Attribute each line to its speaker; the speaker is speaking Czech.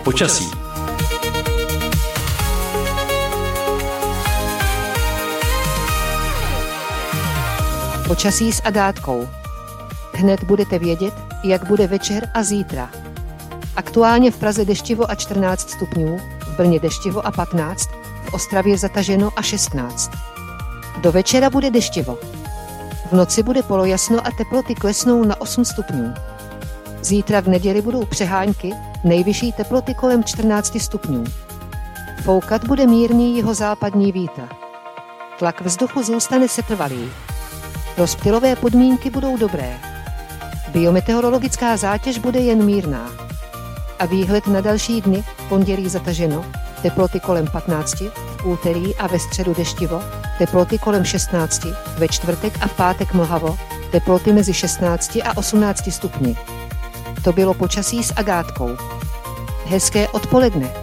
Speaker 1: Počasí.
Speaker 2: Počasí s Agátkou. Hned budete vědět, jak bude večer a zítra. Aktuálně v Praze deštivo a 14 stupňů, v Brně deštivo a 15, v Ostravě zataženo a 16. Do večera bude deštivo. V noci bude polojasno a teploty klesnou na 8 stupňů. Zítra v neděli budou přehánky, nejvyšší teploty kolem 14 stupňů. Foukat bude mírný jihozápadní vítr. Tlak vzduchu zůstane setrvalý. Rozptylové podmínky budou dobré. Biometeorologická zátěž bude jen mírná. A výhled na další dny, pondělí zataženo, teploty kolem 15, v úterý a ve středu deštivo, teploty kolem 16, ve čtvrtek a v pátek mlhavo, teploty mezi 16 a 18 stupni. To bylo počasí s Agátkou. Hezké odpoledne.